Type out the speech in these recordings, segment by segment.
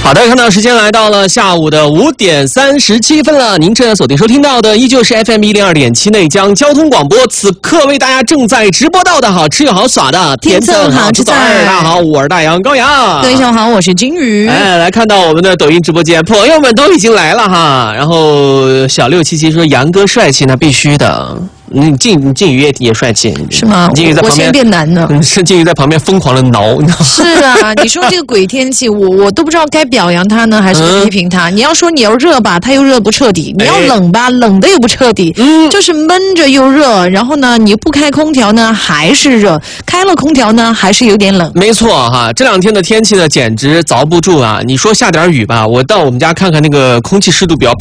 好的，看到时间来到了下午的5点37分了。您正在锁定收听到的依旧是 FM 102.7内江交通广播。此刻为大家正在直播到的好吃又好耍的天赠好吃菜。 大家好，我是大杨高阳。 各位下午好，我是金鱼。 来看到我们的抖音直播间，朋友们都已经来了哈。然后小677说杨哥帅气，那必须的。靖宇也帅气是吗？ 靖宇在旁边， 我现在变难了。 是靖宇在旁边疯狂的挠，你知道吗？ 是啊，你说这个鬼天气，我都不知道该表扬他呢，还是批评他。你要说你要热吧，他又热不彻底；你要冷吧，冷的又不彻底。就是闷着又热，然后呢，你不开空调呢还是热，开了空调呢还是有点冷。 没错哈，这2天的天气呢简直遭不住啊！你说下点雨吧，我到我们家看看那个空气湿度表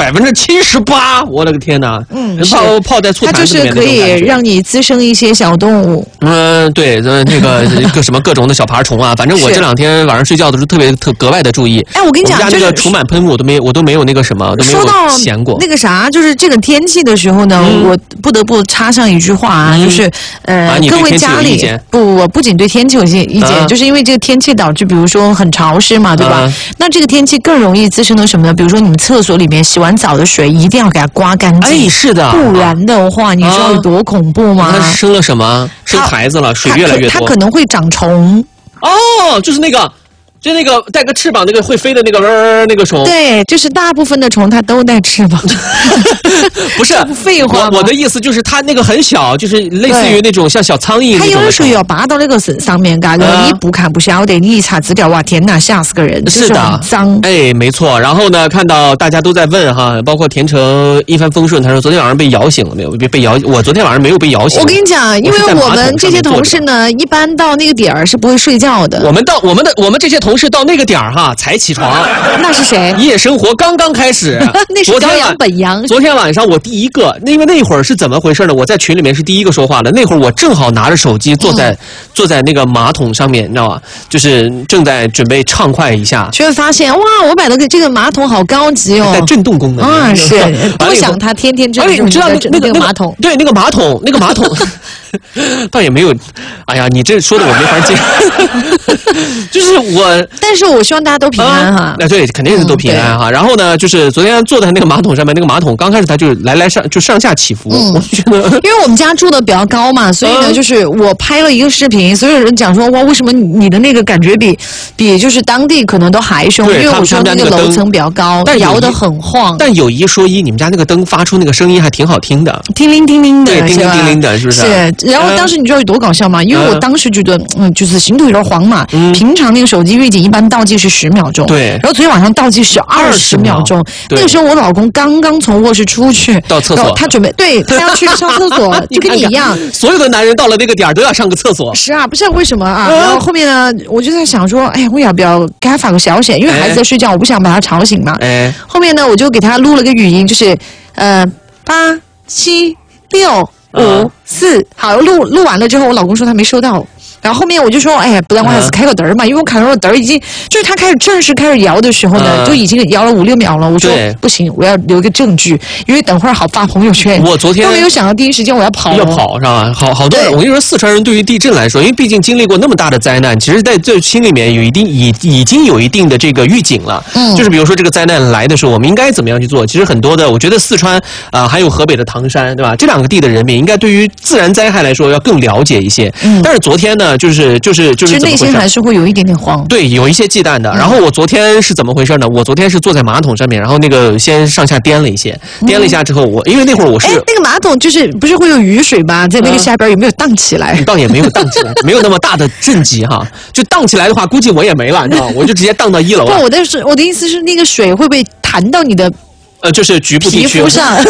78%，我的个天哪！泡在醋坛子里面。 可以让你滋生一些小动物。 对，那个什么各种的小爬虫啊，反正我这2天晚上睡觉的时候格外的注意。 哎，我跟你讲， 我们家那个除螨喷雾我都没有那个什么，都没有闲过。 那个啥，就是这个天气的时候呢，我不得不插上一句话啊，就是各位家里我不仅对天气有些意见，就是因为这个天气导致，比如说很潮湿嘛，对吧？那这个天气更容易滋生的什么呢？比如说你们厕所里面洗完澡的水一定要给它刮干净。 哎，是的， 不然的话，你知道有多恐怖吗？ 它生了什么？生孩子了，水越来越多。 它可能会长虫。 哦，就是那个带个翅膀那个会飞的那个虫。 对，就是大部分的虫它都带翅膀。 不是废话， 我的意思就是它那个很小，就是类似于那种像小苍蝇那种的虫。 它有的时候要拔到那个上面，嘎个你不晓得，你一查资料，哇天哪，吓死个人！ 是的， 很脏。 哎，没错。然后呢，看到大家都在问哈，包括田城一帆风顺，他说昨天晚上被摇醒了没有？被摇，我昨天晚上没有被摇醒。 我跟你讲，因为我们这些同事呢，一般到那个点儿是不会睡觉的。 我们这些同事到那个点儿哈才起床。 那是谁？ 夜生活刚刚开始。 那是高阳本阳。 昨天晚上我第一个，因为那会儿是怎么回事呢？我在群里面是第一个说话的。那会儿我正好拿着手机坐在那个马桶上面，你知道吗？就是正在准备畅快一下， 就会发现哇，我买的这个马桶好高级哦， 带震动功能啊，是。多想他天天震动。 你知道那个马桶？ 对，那个马桶。倒也没有，哎呀，你这说的我没法接。就是我， 但是我希望大家都平安哈。 那对，肯定是都平安哈。然后呢，就是昨天坐在那个马桶上面，那个马桶刚开始它就上下起伏，我觉得， 因为我们家住的比较高嘛，所以呢，就是我拍了一个视频，所有人讲说哇，为什么你的那个感觉比就是当地可能都还凶？因为我说那个楼层比较高，摇得很晃。 但有一说一，你们家那个灯发出那个声音还挺好听的， 叮铃叮铃的， 对，叮铃叮铃的，是不是？ 是。然后当时你知道有多搞笑吗？因为我当时觉得，就是心头有点慌嘛。平常那个手机预警一般倒计时10秒钟， 对。 然后昨天晚上倒计时20秒钟，那个时候我老公刚刚从卧室出去到厕所， 他准备他要去上厕所，就跟你一样。 所有的男人到了那个点都要上个厕所。 是啊，不知道为什么啊。然后后面呢，我就在想说，哎，我要不要给他发个消息？因为孩子在睡觉，我不想把他吵醒嘛。后面呢，我就给他录了个语音，就是8、7、6、5、4，好，录完了之后，我老公说他没收到。然后后面我就说，哎呀，不然我还是开个灯嘛，因为我看到我灯已经，就是他正式开始摇的时候呢，就已经摇了5、6秒了。我说不行，我要留一个证据，因为等会儿好发朋友圈。 我昨天都没有想到第一时间我要跑， 是吧？好多人，我跟你说，四川人对于地震来说，因为毕竟经历过那么大的灾难，其实在这心里面已经有一定的这个预警了。就是比如说这个灾难来的时候，我们应该怎么样去做？其实很多的，我觉得四川还有河北的唐山，对吧？这2个地的人民应该对于自然灾害来说要更了解一些。但是昨天呢，就是其实内心还是会有一点点慌， 对，有一些忌惮的。然后我昨天是怎么回事呢？我昨天是坐在马桶上面，然后那个先上下颠了一下之后，因为那会儿我是那个马桶就是不是会有雨水吗？在那个下边有没有荡起来？ 倒也没有荡起来，没有那么大的震级哈。就荡起来的话，估计我也没了，你知道吗？我就直接荡到1楼了。 不，我的意思是那个水会不会弹到你的？ 就是局部地区皮肤上，